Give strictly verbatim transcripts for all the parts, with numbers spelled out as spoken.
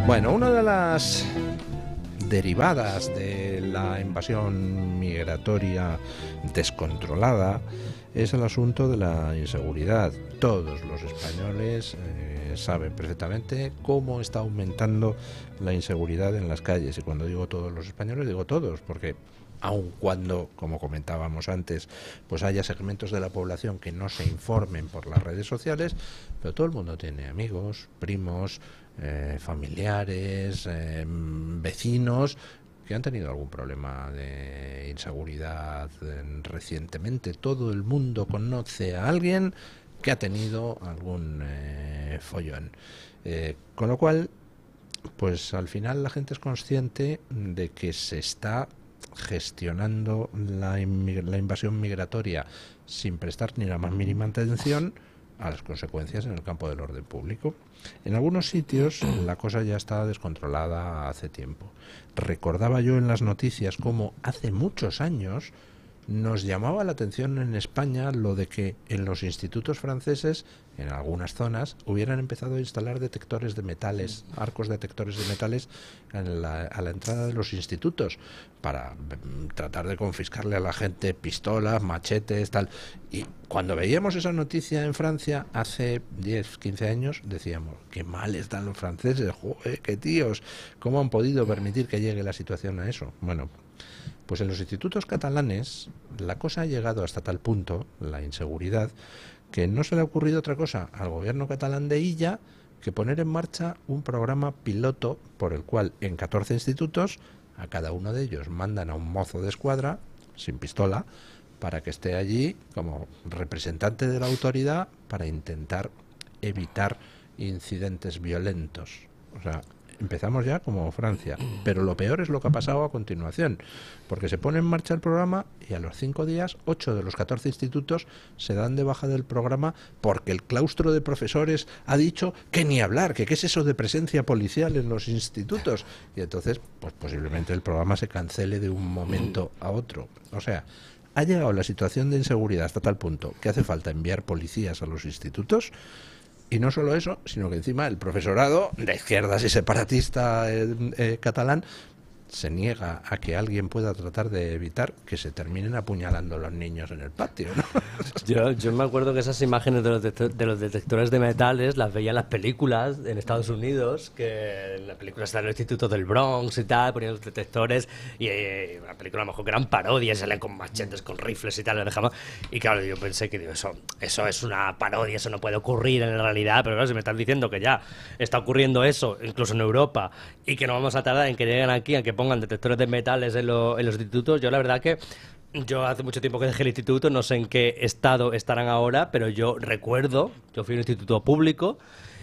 Bueno, una de las derivadas de la invasión migratoria descontrolada es el asunto de la inseguridad. Todos los españoles eh, saben perfectamente cómo está aumentando la inseguridad en las calles. Y cuando digo todos los españoles, digo todos, porque aun cuando, como comentábamos antes, pues haya segmentos de la población que no se informen por las redes sociales, pero todo el mundo tiene amigos, primos, eh, familiares, eh, vecinos que han tenido algún problema de inseguridad eh, recientemente. Todo el mundo conoce a alguien que ha tenido algún eh, follón. Eh, con lo cual, pues al final la gente es consciente de que se está gestionando la, la invasión migratoria sin prestar ni la más mínima atención a las consecuencias en el campo del orden público. En algunos sitios la cosa ya está descontrolada hace tiempo. Recordaba yo en las noticias cómo hace muchos años nos llamaba la atención en España lo de que en los institutos franceses, en algunas zonas, hubieran empezado a instalar detectores de metales, arcos detectores de metales en la, a la entrada de los institutos, para tratar de confiscarle a la gente pistolas, machetes, tal. Y cuando veíamos esa noticia en Francia hace diez, quince años, decíamos, qué mal están los franceses, joder, qué tíos, ¿cómo han podido permitir que llegue la situación a eso? Bueno, pues en los institutos catalanes la cosa ha llegado hasta tal punto, la inseguridad, que no se le ha ocurrido otra cosa al gobierno catalán de Illa que poner en marcha un programa piloto por el cual en catorce institutos a cada uno de ellos mandan a un mozo de escuadra sin pistola para que esté allí como representante de la autoridad para intentar evitar incidentes violentos. O sea, empezamos ya como Francia, pero lo peor es lo que ha pasado a continuación, porque se pone en marcha el programa y a los cinco días, ocho de los catorce institutos se dan de baja del programa porque el claustro de profesores ha dicho que ni hablar, que qué es eso de presencia policial en los institutos, y entonces pues posiblemente el programa se cancele de un momento a otro. O sea, ha llegado la situación de inseguridad hasta tal punto que hace falta enviar policías a los institutos. Y no solo eso, sino que encima el profesorado de izquierdas y separatista eh, eh, catalán se niega a que alguien pueda tratar de evitar que se terminen apuñalando los niños en el patio, ¿no? Yo, yo me acuerdo que esas imágenes de los, de los detectores de metales las veía en las películas en Estados Unidos, que en las películas está en el Instituto del Bronx y tal, ponían los detectores, y eh, una película a lo mejor que eran parodias, salen con machetes, con rifles y tal, lo dejamos, y claro, yo pensé que digo, eso, eso es una parodia, eso no puede ocurrir en la realidad, pero claro, si me estás diciendo que ya está ocurriendo eso, incluso en Europa, y que no vamos a tardar en que lleguen aquí, en que pongan detectores de metales en, lo, en los institutos, yo la verdad que yo hace mucho tiempo que dejé el instituto, no sé en qué estado estarán ahora, pero yo recuerdo, yo fui a un instituto público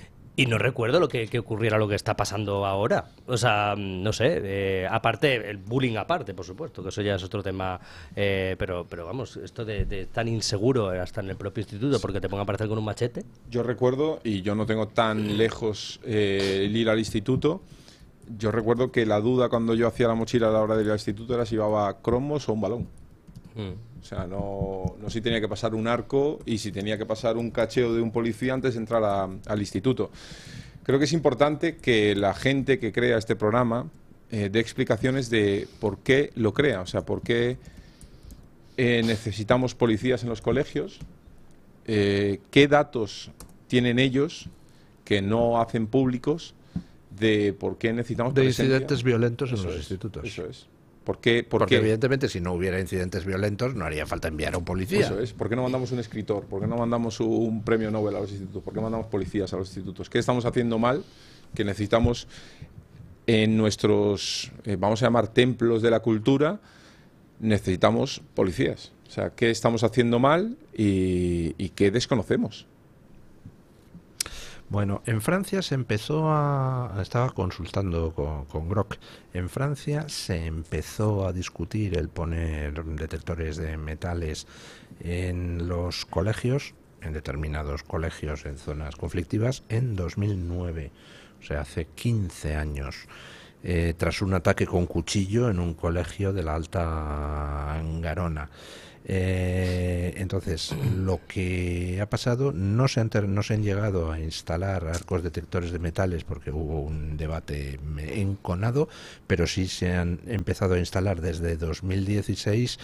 y no recuerdo lo que, que ocurriera lo que está pasando ahora. O sea, no sé, eh, aparte, el bullying aparte, por supuesto, que eso ya es otro tema, eh, pero pero vamos, esto de, de tan inseguro hasta en el propio instituto, porque te pongan a aparecer con un machete. Yo recuerdo, y yo no tengo tan lejos eh, el ir al instituto, yo recuerdo que la duda cuando yo hacía la mochila a la hora de ir al instituto era si llevaba cromos o un balón. Mm. O sea, no, no si tenía que pasar un arco y si tenía que pasar un cacheo de un policía antes de entrar a, al instituto. Creo que es importante que la gente que crea este programa eh, dé explicaciones de por qué lo crea. O sea, por qué eh, necesitamos policías en los colegios, eh, qué datos tienen ellos que no hacen públicos, de por qué necesitamos de presencia. Incidentes violentos en eso los es, institutos. Eso es. ¿Por qué, por Porque qué? evidentemente si no hubiera incidentes violentos no haría falta enviar a un policía. Eso es. ¿Por qué no mandamos un escritor? ¿Por qué no mandamos un premio Nobel a los institutos? ¿Por qué mandamos policías a los institutos? ¿Qué estamos haciendo mal? Que necesitamos en nuestros, eh, vamos a llamar, templos de la cultura, necesitamos policías. O sea, ¿qué estamos haciendo mal y, y qué desconocemos? Bueno, en Francia se empezó a... Estaba consultando con, con Grok. En Francia se empezó a discutir el poner detectores de metales en los colegios, en determinados colegios en zonas conflictivas, en dos mil nueve. O sea, hace quince años. Eh, tras un ataque con cuchillo en un colegio de la Alta Garona. Eh, entonces, lo que ha pasado, no se, han ter- no se han llegado a instalar arcos detectores de metales porque hubo un debate enconado, pero sí se han empezado a instalar desde dos mil dieciséis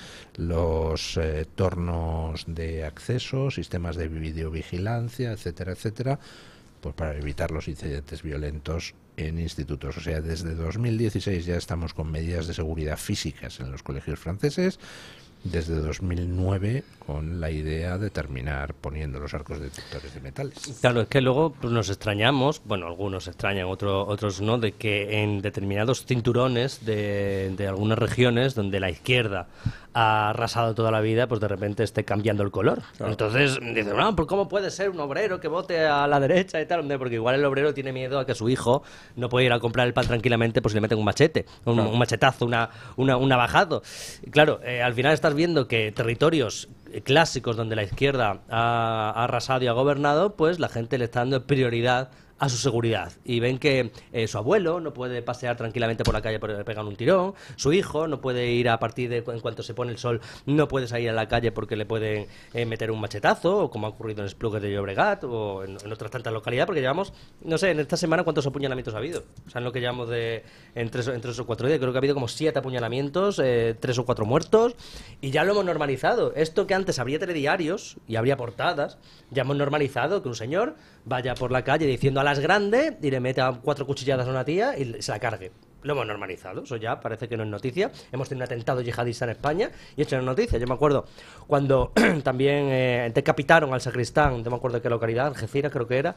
los eh, tornos de acceso, sistemas de videovigilancia, etcétera, etcétera, pues para evitar los incidentes violentos en institutos. O sea, desde dos mil dieciséis ya estamos con medidas de seguridad físicas en los colegios franceses. Desde dos mil nueve con la idea de terminar poniendo los arcos detectores de metales. Claro, es que luego pues, nos extrañamos, bueno, algunos se extrañan, otro, otros no, de que en determinados cinturones de, de algunas regiones donde la izquierda ha arrasado toda la vida, pues de repente esté cambiando el color. Claro. Entonces dicen, no, pues ¿cómo puede ser un obrero que vote a la derecha y tal? Porque igual el obrero tiene miedo a que su hijo no pueda ir a comprar el pan tranquilamente pues si le meten un machete, un, claro. un machetazo, una, una, un navajado. Claro, eh, al final estás viendo que territorios clásicos donde la izquierda ha, ha arrasado y ha gobernado, pues la gente le está dando prioridad a su seguridad y ven que eh, su abuelo no puede pasear tranquilamente por la calle porque le pegan un tirón, su hijo no puede ir a partir de en cuanto se pone el sol, no puede salir a la calle porque le pueden eh, meter un machetazo, o como ha ocurrido en Esplugues de Llobregat o en, en otras tantas localidades, porque llevamos, no sé, en esta semana cuántos apuñalamientos ha habido, o sea, en lo que llevamos de en tres, en tres o cuatro días, creo que ha habido como siete apuñalamientos, eh, tres o cuatro muertos, y ya lo hemos normalizado. Esto que antes habría telediarios y habría portadas, ya hemos normalizado que un señor vaya por la calle diciendo a las grandes y le mete a cuatro cuchilladas a una tía y se la cargue. Lo hemos normalizado, eso ya parece que no es noticia. Hemos tenido un atentado yihadista en España y esto no es noticia. Yo me acuerdo cuando también eh, decapitaron al sacristán, no me acuerdo de qué localidad, Algeciras creo que era.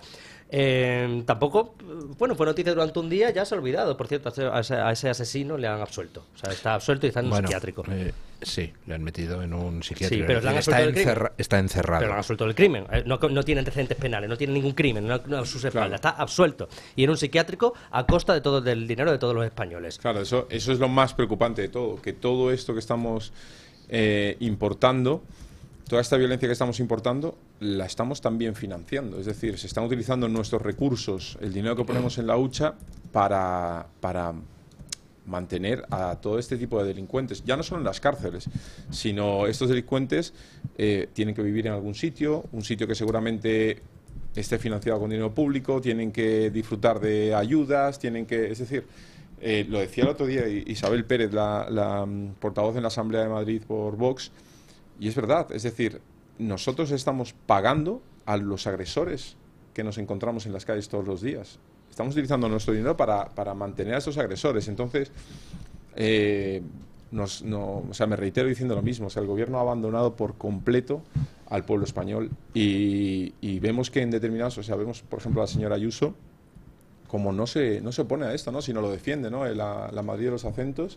Eh, tampoco, bueno, fue noticia durante un día, ya se ha olvidado. Por cierto, a ese, a ese asesino le han absuelto. O sea, está absuelto y está en un bueno, psiquiátrico. Eh, sí, le han metido en un psiquiátrico. Sí, pero le han está, encerra está encerrado. Pero le han absuelto del crimen. No, no tiene antecedentes penales, no tiene ningún crimen, no, no a sus espaldas. Claro. Está absuelto. Y en un psiquiátrico a costa de todo del dinero de todos los españoles. Claro, eso, eso es lo más preocupante de todo, que todo esto que estamos eh, importando, toda esta violencia que estamos importando, la estamos también financiando. Es decir, se están utilizando nuestros recursos, el dinero que ponemos en la hucha, para, para mantener a todo este tipo de delincuentes, ya no solo en las cárceles, sino estos delincuentes eh, tienen que vivir en algún sitio, un sitio que seguramente esté financiado con dinero público, tienen que disfrutar de ayudas, tienen que... Es decir... Eh, lo decía el otro día Isabel Pérez, la, la portavoz en la Asamblea de Madrid por Vox, y es verdad, es decir, nosotros estamos pagando a los agresores que nos encontramos en las calles todos los días. Estamos utilizando nuestro dinero para, para mantener a esos agresores. Entonces, eh, nos, no, o sea, me reitero diciendo lo mismo, o sea, el gobierno ha abandonado por completo al pueblo español y, y vemos que en determinados, o sea, vemos, por ejemplo, a la señora Ayuso, como no se, no se opone a esto, ¿no? Sino lo defiende, ¿no? La, la Madrid de los acentos.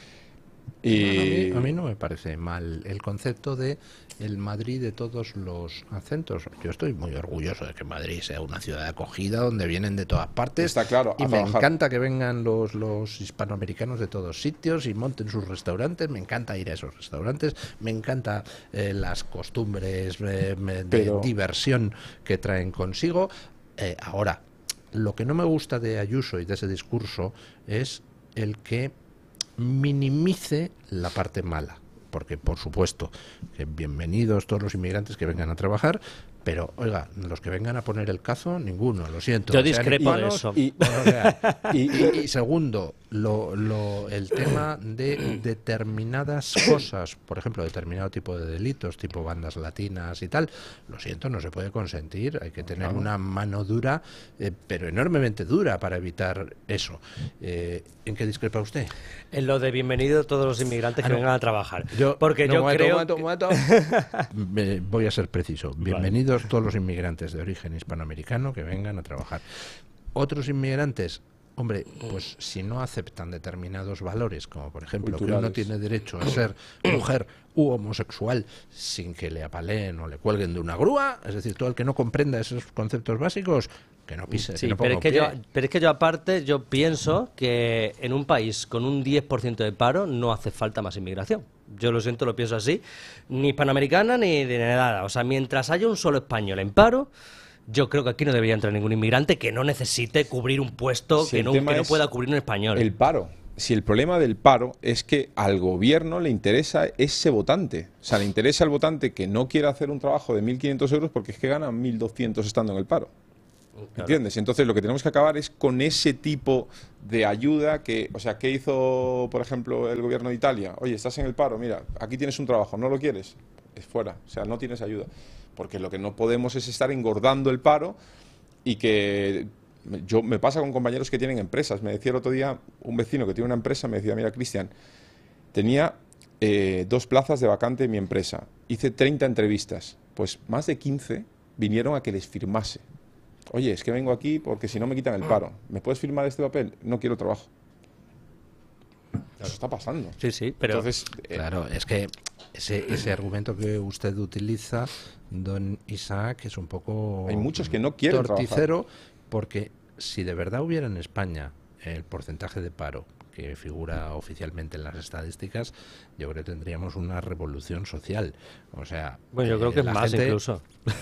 Y... A mí, a mí no me parece mal el concepto de el Madrid de todos los acentos. Yo estoy muy orgulloso de que Madrid sea una ciudad acogida donde vienen de todas partes. Está claro. Y me trabajar. encanta que vengan los, los hispanoamericanos de todos sitios y monten sus restaurantes. Me encanta ir a esos restaurantes. Me encanta eh, las costumbres eh, de Pero... diversión que traen consigo. Eh, ahora, lo que no me gusta de Ayuso y de ese discurso es el que minimice la parte mala, porque por supuesto que bienvenidos todos los inmigrantes que vengan a trabajar, pero oiga, los que vengan a poner el cazo, ninguno, lo siento. Yo discrepo de eso. Y, bueno, o sea, y, y, y segundo, lo, lo, el tema de determinadas cosas, por ejemplo, determinado tipo de delitos, tipo bandas latinas y tal, lo siento, no se puede consentir, hay que tener una mano dura, eh, pero enormemente dura para evitar eso. Eh, ¿En qué discrepa usted? En lo de bienvenidos todos los inmigrantes ah, que no. vengan a trabajar. Yo, Porque no, yo momento, creo... Momento, momento. Me, voy a ser preciso. Bienvenidos vale. todos los inmigrantes de origen hispanoamericano que vengan a trabajar. Otros inmigrantes, hombre, pues si no aceptan determinados valores, como por ejemplo Culturales. que uno tiene derecho a ser mujer u homosexual sin que le apaleen o le cuelguen de una grúa, es decir, todo el que no comprenda esos conceptos básicos, que no pise, sí, que no pero, es que yo, pero es que yo aparte, yo pienso que en un país con un diez por ciento de paro no hace falta más inmigración. Yo lo siento, lo pienso así, ni hispanoamericana ni de nada. O sea, mientras haya un solo español en paro, yo creo que aquí no debería entrar ningún inmigrante que no necesite cubrir un puesto, sí, que, no, que no pueda cubrir un español. El paro. si el problema del paro es que al gobierno le interesa ese votante. O sea, le interesa al votante que no quiera hacer un trabajo de mil quinientos euros porque es que gana mil doscientos estando en el paro. Claro. ¿Entiendes? Entonces lo que tenemos que acabar es con ese tipo de ayuda que, o sea, ¿qué hizo, por ejemplo, el gobierno de Italia? Oye, estás en el paro, mira, aquí tienes un trabajo, ¿no lo quieres? Es fuera, o sea, no tienes ayuda. Porque lo que no podemos es estar engordando el paro y que... Yo, me pasa con compañeros que tienen empresas. Me decía el otro día un vecino que tiene una empresa, me decía, mira, Cristian, tenía eh, dos plazas de vacante en mi empresa. Hice treinta entrevistas. Pues más de quince vinieron a que les firmase. Oye, es que vengo aquí porque si no me quitan el paro. ¿Me puedes firmar este papel? No quiero trabajo. Eso está pasando. Sí, sí, pero... Entonces, eh, claro, es que ese, ese argumento que usted utiliza, don Isaac, es un poco... Hay muchos que no quieren torticero, trabajar. Porque si de verdad hubiera en España el porcentaje de paro que figura oficialmente en las estadísticas, yo creo que tendríamos una revolución social. O sea, bueno, yo eh, creo que es más gente, incluso.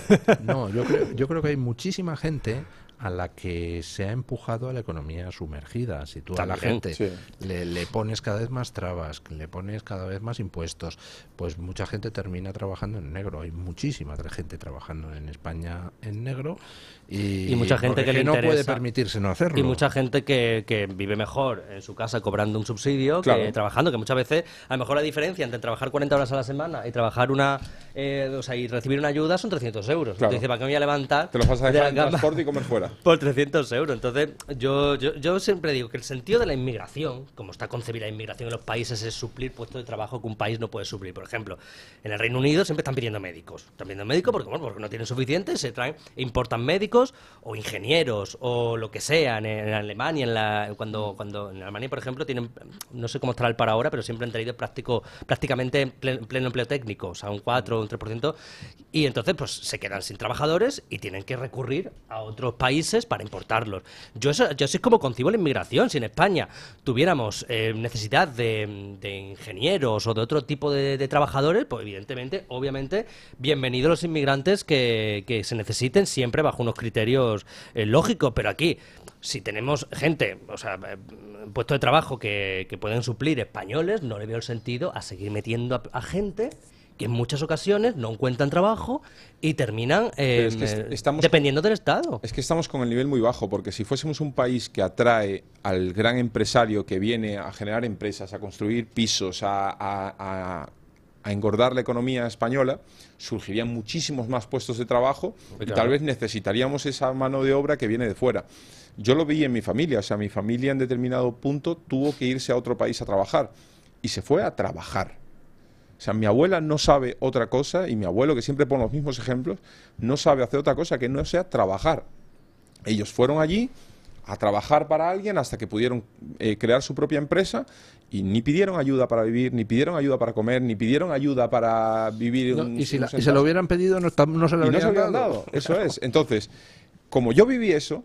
No, yo creo, yo creo que hay muchísima gente a la que se ha empujado a la economía sumergida. Si tú También, a la gente sí. le, le pones cada vez más trabas, le pones cada vez más impuestos, pues mucha gente termina trabajando en negro. Hay muchísima gente trabajando en España en negro y, y mucha gente que le no interesa, puede permitirse no hacerlo. Y mucha gente que, que vive mejor en su casa cobrando un subsidio claro. que trabajando, que muchas veces a lo mejor la diferencia entre trabajar cuarenta horas a la semana y trabajar una eh, o sea, y recibir una ayuda son trescientos euros. Claro. Entonces dice, ¿para qué me voy a levantar? Te lo vas a dejar en transporte y comer fuera. Por trescientos euros. Entonces, yo, yo, yo siempre digo que el sentido de la inmigración, como está concebida la inmigración en los países, es suplir puestos de trabajo que un país no puede suplir. Por ejemplo, en el Reino Unido siempre están pidiendo médicos. Están pidiendo médicos porque, bueno, porque no tienen suficientes, se traen, importan médicos o ingenieros o lo que sea. En, en Alemania, en la, cuando, cuando en Alemania, por ejemplo, tienen, no sé cómo estará el para ahora, pero siempre han traído práctico, prácticamente pleno, pleno empleo técnico, o sea, un cuatro o un tres por ciento. Y entonces, pues se quedan sin trabajadores y tienen que recurrir a otros países para importar. Yo, eso, yo así es como concibo la inmigración. Si en España tuviéramos eh, necesidad de, de ingenieros o de otro tipo de, de trabajadores, pues evidentemente, obviamente, bienvenidos los inmigrantes que, que se necesiten siempre bajo unos criterios eh, lógicos. Pero aquí, si tenemos gente, o sea, eh, puestos de trabajo que, que pueden suplir españoles, no le veo el sentido a seguir metiendo a, a gente que en muchas ocasiones no encuentran trabajo y terminan eh, es que estamos dependiendo del Estado. Es que estamos con el nivel muy bajo, porque si fuésemos un país que atrae al gran empresario que viene a generar empresas, a construir pisos, a, a, a, a engordar la economía española, surgirían muchísimos más puestos de trabajo y claro. tal vez necesitaríamos esa mano de obra que viene de fuera. Yo lo vi en mi familia, o sea, mi familia en determinado punto tuvo que irse a otro país a trabajar y se fue a trabajar. O sea, mi abuela no sabe otra cosa, y mi abuelo, que siempre pone los mismos ejemplos, no sabe hacer otra cosa que no sea trabajar. Ellos fueron allí a trabajar para alguien hasta que pudieron eh, crear su propia empresa y ni pidieron ayuda para vivir, ni pidieron ayuda para comer, ni pidieron ayuda para vivir... No, un, y si un la, y se lo hubieran pedido, no, no se lo habrían, no se habrían dado. dado. Eso es. Entonces, como yo viví eso...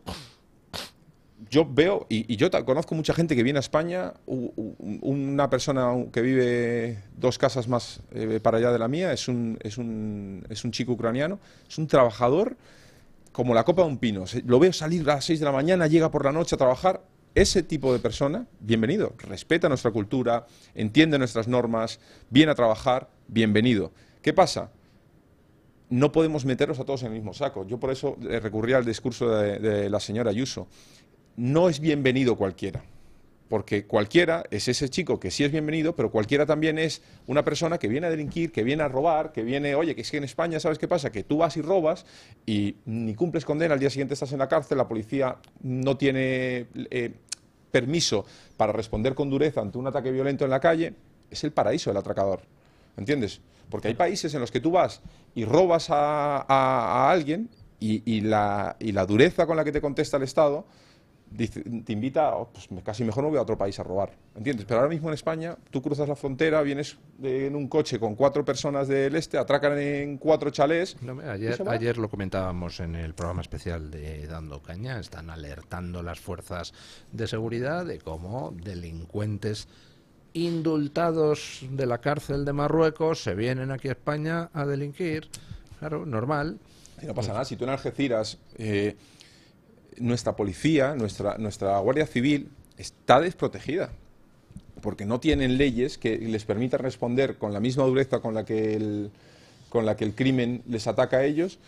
Yo veo, y, y yo conozco mucha gente que viene a España, u, u, una persona que vive dos casas más eh, para allá de la mía, es un, es, un, es un chico ucraniano, es un trabajador como la copa de un pino. Lo veo salir a las seis de la mañana, llega por la noche a trabajar. Ese tipo de persona, bienvenido, respeta nuestra cultura, entiende nuestras normas, viene a trabajar, bienvenido. ¿Qué pasa? No podemos meterlos a todos en el mismo saco. Yo por eso recurría al discurso de, de la señora Ayuso. No es bienvenido cualquiera, porque cualquiera es ese chico que sí es bienvenido, pero cualquiera también es una persona que viene a delinquir, que viene a robar, que viene, oye, que es que en España, ¿sabes qué pasa? Que tú vas y robas y ni cumples condena, al día siguiente estás en la cárcel, la policía no tiene eh, permiso para responder con dureza ante un ataque violento en la calle. Es el paraíso del atracador, ¿entiendes? Porque hay países en los que tú vas y robas a, a, a alguien y, y, la, y la dureza con la que te contesta el Estado dice, te invita, oh, pues casi mejor no voy a otro país a robar, ¿entiendes? Pero ahora mismo en España, tú cruzas la frontera, vienes de, en un coche con cuatro personas del este, atracan en cuatro chalés. No, ayer, ayer lo comentábamos en el programa especial de Dando Caña, están alertando las fuerzas de seguridad de cómo delincuentes indultados de la cárcel de Marruecos se vienen aquí a España a delinquir. Claro, normal. Y no pasa nada, si tú en Algeciras... Eh, nuestra policía, nuestra, nuestra Guardia Civil está desprotegida. porque no tienen leyes que les permitan responder con la misma dureza con la que el, con la que el crimen les ataca a ellos.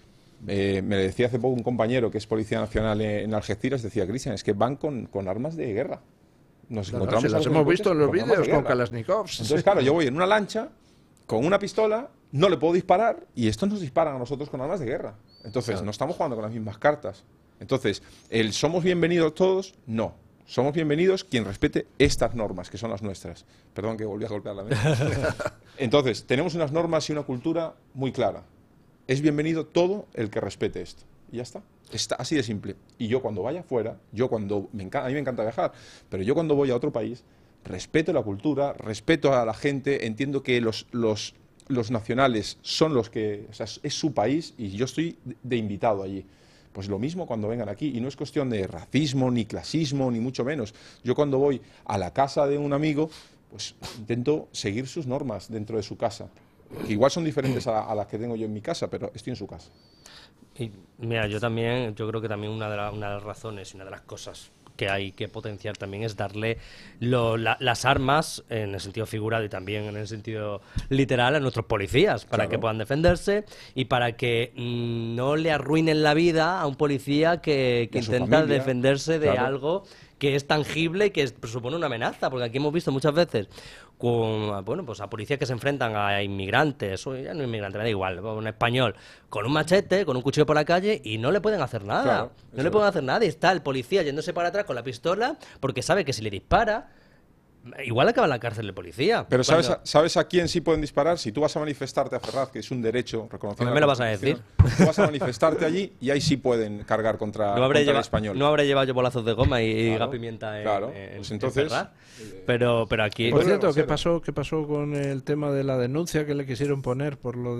Eh, me decía hace poco un compañero que es Policía Nacional en Algeciras, decía, Cristian, es que van con, con armas de guerra. Nos Claro, encontramos si las a los hemos visto en los con armas de vídeos con guerra. Kalashnikovs. Entonces, claro, yo voy en una lancha con una pistola, no le puedo disparar y estos nos disparan a nosotros con armas de guerra. Entonces, Claro. no estamos jugando con las mismas cartas. Entonces, el somos bienvenidos todos, no. Somos bienvenidos quien respete estas normas, que son las nuestras. Perdón que volví a golpear la mesa. Entonces, tenemos unas normas y una cultura muy clara. Es bienvenido todo el que respete esto. Y ya está. Está así de simple. Y yo cuando vaya afuera, yo cuando me encanta, a mí me encanta viajar, pero yo cuando voy a otro país, respeto la cultura, respeto a la gente, entiendo que los, los, los nacionales son los que, o sea, es, es su país y yo estoy de invitado allí. Pues lo mismo cuando vengan aquí, y no es cuestión de racismo, ni clasismo, ni mucho menos. Yo cuando voy a la casa de un amigo, pues intento seguir sus normas dentro de su casa, que igual son diferentes a, a las que tengo yo en mi casa, pero estoy en su casa. Y mira, yo también, yo creo que también una de, la- una de las razones y una de las cosas que hay que potenciar también es darle lo- la- las armas en el sentido figurado y también en el sentido literal a nuestros policías para Claro. que puedan defenderse y para que mm, no le arruinen la vida a un policía que, que Y a su intenta familia. defenderse de Claro. algo que es tangible y que es- supone una amenaza, porque aquí hemos visto muchas veces con, bueno, pues a policías que se enfrentan a inmigrantes, o ya no inmigrantes, me da igual, un español, con un machete, con un cuchillo por la calle y no le pueden hacer nada. Claro, no eso le pueden es. hacer nada y está el policía yéndose para atrás con la pistola porque sabe que si le dispara, igual acaba en la cárcel el policía. Pero ¿sabes a, Cuando- ¿sabes a quién sí pueden disparar? Si tú vas a manifestarte a Ferraz, que es un derecho reconocido. A mí en me la lo vas a Constitución, decir. Tú vas a manifestarte allí y ahí sí pueden cargar contra, no habré, contra el lleva- español. no habré llevado yo bolazos de goma y, y Claro, pimienta en, claro. en- Pues en entonces, Ferraz. pero, pero aquí... Por Pues cierto, ¿qué grosero. pasó, ¿qué pasó con el tema de la denuncia que le quisieron poner por lo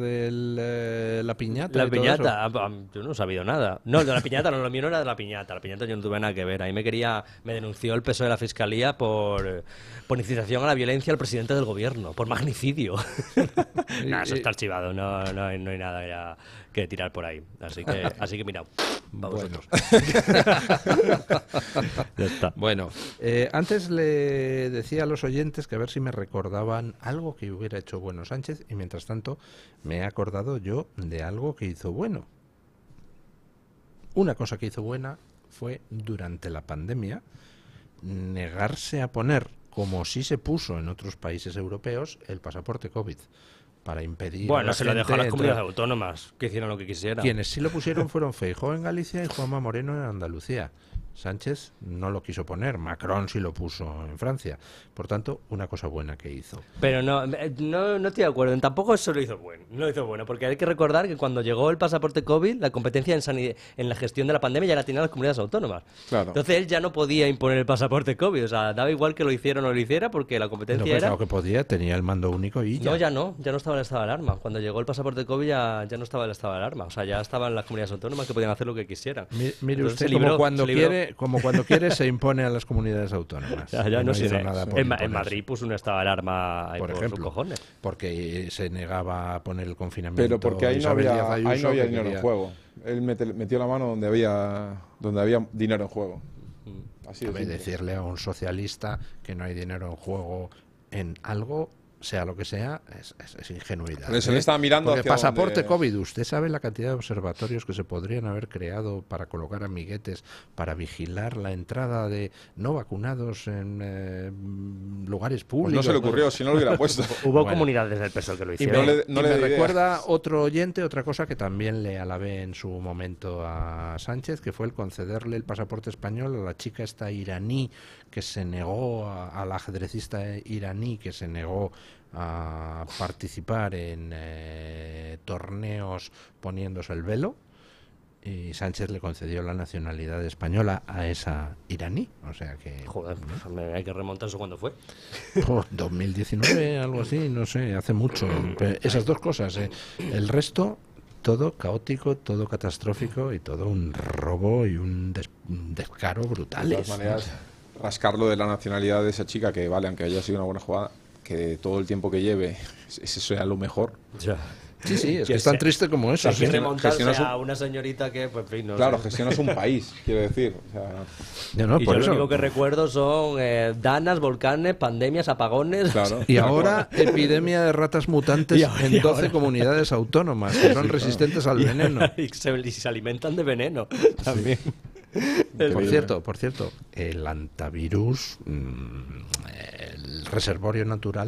de la piñata? La y todo piñata, ah, ah, yo no he sabido nada. No, de la piñata, no, lo mío no era de la piñata. La piñata yo no tuve nada que ver. Ahí me quería, me denunció el P S O E de la Fiscalía por, eh, por incitación a la violencia al presidente del gobierno, por magnicidio. Nada, eso Y- está archivado, no, no, hay, no hay nada ya que tirar por ahí. Así que, así que mira, pa' Bueno. vosotros. Ya está. Bueno, eh, antes le decía a los oyentes que a ver si me recordaban algo que hubiera hecho bueno Sánchez y mientras tanto me he acordado yo de algo que hizo bueno. Una cosa que hizo buena fue durante la pandemia negarse a poner, como sí se puso en otros países europeos, el pasaporte COVID para impedir a Bueno, la se lo dejó a gente las comunidades entrar. autónomas, que hicieron lo que quisieran. Quienes sí lo pusieron fueron Feijóo en Galicia y Juanma Moreno en Andalucía. Sánchez no lo quiso poner, Macron sí lo puso en Francia. Por tanto, una cosa buena que hizo. Pero no, eh, no, no estoy de acuerdo. Tampoco eso lo hizo bueno. No lo hizo bueno, porque hay que recordar que cuando llegó el pasaporte COVID, la competencia en, sanidad, en la gestión de la pandemia ya la tenían las comunidades autónomas. Claro. Entonces él ya no podía imponer el pasaporte COVID. O sea, daba igual que lo hiciera o no lo hiciera, porque la No, competencia pues, era... lo que podía, tenía el mando único y ya. No, ya no, ya no estaba en el estado de alarma. Cuando llegó el pasaporte COVID ya, ya no estaba en el estado de alarma. O sea, ya estaban las comunidades autónomas que podían hacer lo que quisieran. Mi- Mire Entonces, usted, se como, libró, cuando se libró. quiere, como cuando quiere se impone a las comunidades autónomas. Ya, ya Y no sé, hizo en- nada en, por Ma- en imponerse. Madrid puso un estado de alarma ahí por por, ejemplo, sus cojones. porque se negaba a poner el confinamiento. Pero porque ahí no Isabel había, Díaz ahí Ayuso, no había que dinero quería- en juego. Él mete- metió la mano donde había, donde había dinero en juego. Así de Hombre, simple. decirle a un socialista que no hay dinero en juego en algo, sea lo que sea, es, es- es ingenuidad. Pero se ¿eh? le estaba mirando Porque hacia pasaporte donde- COVID, usted sabe la cantidad de observatorios que se podrían haber creado para colocar amiguetes, para vigilar la entrada de no vacunados en eh, lugares Pues públicos. no se le ocurrió, si no lo hubiera puesto. Hubo Bueno. comunidades del P S O E que lo Y hicieron. me, No le- no y le me dé ideas. recuerda otro oyente, otra cosa que también le alabé en su momento a Sánchez, que fue el concederle el pasaporte español a la chica esta iraní que se negó, a, a la ajedrecista iraní que se negó a participar en eh, torneos poniéndose el velo. Y Sánchez le concedió la nacionalidad española a esa iraní. O sea que... Joder, pues, me- hay que remontar eso cuando fue. Oh, dos mil diecinueve, algo así, no sé, hace mucho. Pero esas dos cosas, ¿eh? El resto, todo caótico, todo catastrófico y todo un robo y un, des- un descaro De brutales. todas maneras, rascarlo de la nacionalidad de esa chica, que vale, aunque haya sido una buena jugada, que todo el tiempo que lleve, ese sea lo mejor. Ya. Sí, sí, es que que es tan se- triste como eso. Hay que sí. remontarse gestionas un- a una señorita que, pues, en fin, no Claro, sé. gestionas un país, quiero decir. O sea, No, no, Y yo por lo eso. único que recuerdo son eh, danas, volcanes, pandemias, apagones. claro. Y ahora epidemia de ratas mutantes Y ahora- en y doce ahora- comunidades autónomas que son resistentes al Y- veneno. Y se, y se alimentan de veneno también. Por cierto, por cierto, el antivirus, mm, el reservorio natural